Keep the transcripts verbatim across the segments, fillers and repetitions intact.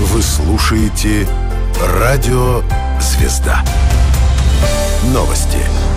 Вы слушаете Радио Звезда. Новости.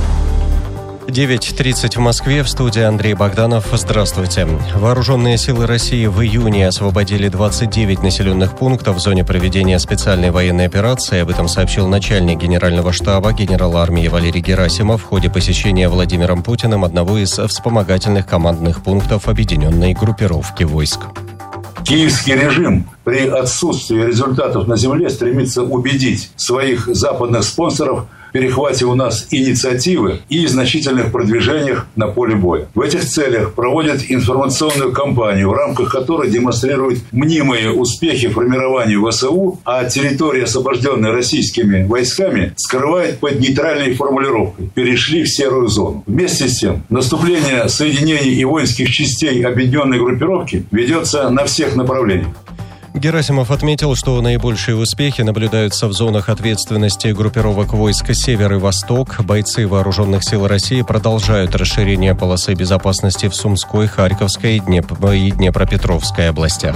девять тридцать в Москве, в студии Андрей Богданов. Здравствуйте. Вооруженные силы России в июне освободили двадцать девять населенных пунктов в зоне проведения специальной военной операции. Об этом сообщил начальник Генерального штаба генерал армии Валерий Герасимов в ходе посещения Владимиром Путиным одного из вспомогательных командных пунктов объединенной группировки войск. Киевский режим при отсутствии результатов на земле стремится убедить своих западных спонсоров в перехвате у нас инициативы и значительных продвижениях на поле боя. В этих целях проводят информационную кампанию, в рамках которой демонстрируют мнимые успехи формирования ВСУ, а территории, освобожденные российскими войсками, скрывают под нейтральной формулировкой «перешли в серую зону». Вместе с тем, наступление соединений и воинских частей объединенной группировки ведется на всех направлениях. Герасимов отметил, что наибольшие успехи наблюдаются в зонах ответственности группировок войск «Север» и «Восток». Бойцы Вооруженных сил России продолжают расширение полосы безопасности в Сумской, Харьковской и Днепропетровской областях.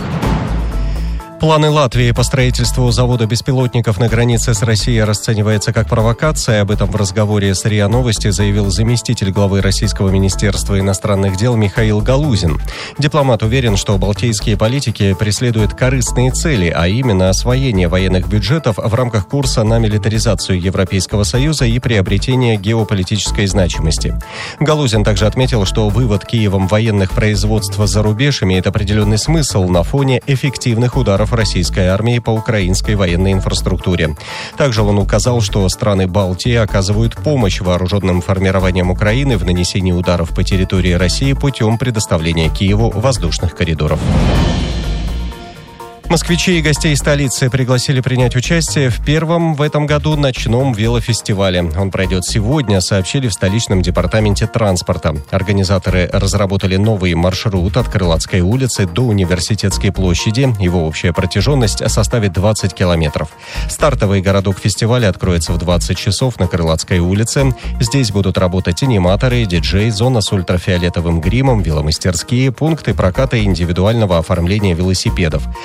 Планы Латвии по строительству завода беспилотников на границе с Россией расценивается как провокация. Об этом в разговоре с РИА Новости заявил заместитель главы Российского министерства иностранных дел Михаил Галузин. Дипломат уверен, что балтийские политики преследуют корыстные цели, а именно освоение военных бюджетов в рамках курса на милитаризацию Европейского Союза и приобретение геополитической значимости. Галузин также отметил, что вывод Киевом военных производств за рубеж имеет определенный смысл на фоне эффективных ударов российской армии по украинской военной инфраструктуре. Также он указал, что страны Балтии оказывают помощь вооруженным формированиям Украины в нанесении ударов по территории России путем предоставления Киеву воздушных коридоров. Москвичей и гостей столицы пригласили принять участие в первом в этом году ночном велофестивале. Он пройдет сегодня, сообщили в столичном департаменте транспорта. Организаторы разработали новый маршрут от Крылатской улицы до Университетской площади. Его общая протяженность составит двадцать километров. Стартовый городок фестиваля откроется в двадцать часов на Крылатской улице. Здесь будут работать аниматоры, диджей, зона с ультрафиолетовым гримом, веломастерские, пункты проката и индивидуального оформления велосипедов.